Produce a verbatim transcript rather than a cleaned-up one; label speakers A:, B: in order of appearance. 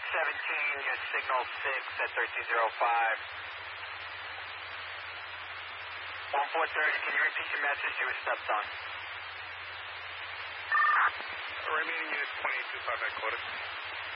A: seventeen, you had signal six at thirteen oh five. one four thirty, can you repeat your message? You were stepped on.
B: Remaining units twenty-eight two five, I quoted.